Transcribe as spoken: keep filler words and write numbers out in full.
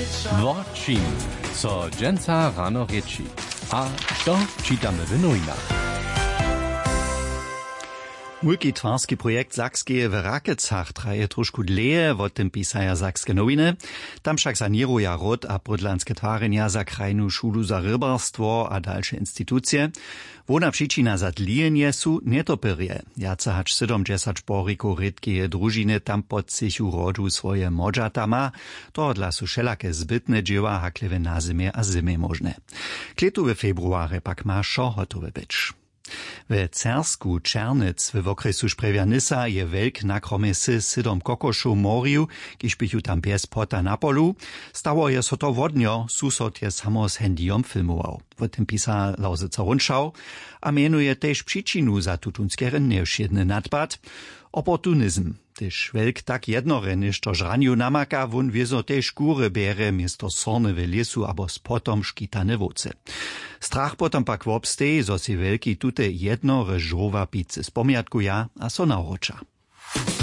Wort co dżęca rano rieči. A to čitamy w nowinach. Multitwarski projekt Sakskie w Rakecach traje trošku dleje, o tym pisaja Sakske nowiny. Tam však saniruja rod a podlanskie twarenja za krajnu šulu za rybarstwo a dalsze instytucje. Wona przyczyna za dlijenie su netopyrje. Jaca hacz siedemdziesiąt poriku rydkie družiny tam pod sichu rodu swoje modżata ma, to dla su šelake zbytne dzieła haklewe na zimie a zimie możne. Kletu w februare pak ma šo hotowe być. W Cersku Czernyc w okresu Szprewianysa je welk na kromesy sydom kokoszu moriu, kiż bychu tam pies pota na polu. Stało je so to wodnio, susot je samo z handijom filmował. W tym pisa Lauzyca Rundschau, a mienuje też przyczynu za tutunskie nevšedny nadpad. Oportunizm, tyż welk tak jednorenny, što žranju namaka, wun wieso też góry bere, miesto sorny w lesu, abo spotom szkitane woce. Strach potom pak wobstej, zo si welki tute jednore žrova pice spomiatkuja, a so nauča.